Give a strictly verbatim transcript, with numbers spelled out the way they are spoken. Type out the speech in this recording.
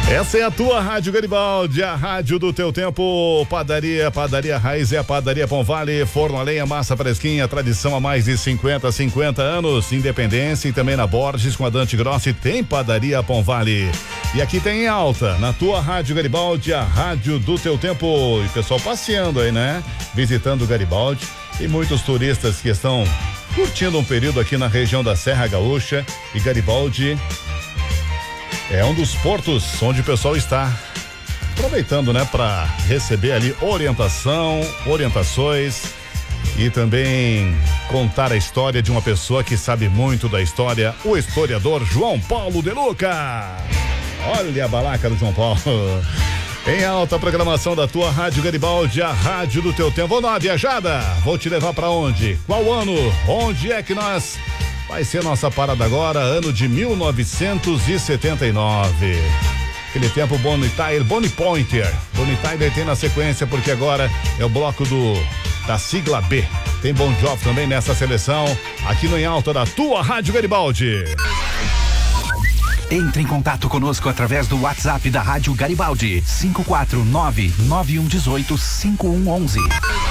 Essa é a tua Rádio Garibaldi, a rádio do teu tempo. Padaria, Padaria Raiz é a Padaria Pão Vale, forno a lenha, massa fresquinha, tradição há mais de cinquenta, cinquenta anos, Independência e também na Borges com a Dante Grossi tem Padaria Pão Vale. E aqui tem em alta, na tua Rádio Garibaldi, a rádio do teu tempo. E o pessoal passeando aí, né? Visitando Garibaldi. E muitos turistas que estão curtindo um período aqui na região da Serra Gaúcha e Garibaldi é um dos portos onde o pessoal está aproveitando, né, para receber ali orientação, orientações e também contar a história de uma pessoa que sabe muito da história, o historiador João Paulo De Luca. Olha a balaca do João Paulo. Em alta programação da tua Rádio Garibaldi, a rádio do teu tempo. Vou dar uma viajada, vou te levar para onde? Qual ano? Onde é que nós vai ser nossa parada agora? Ano de mil novecentos e setenta e nove. Aquele tempo Bonnie Tyler, Bonnie Pointer. Bonnie Tyler tem na sequência porque agora é o bloco do da sigla B. Tem Bon Jovi também nessa seleção, aqui no Em Alta da tua Rádio Garibaldi. Entre em contato conosco através do WhatsApp da Rádio Garibaldi, cinco quatro nove nove um um oito cinco um um um.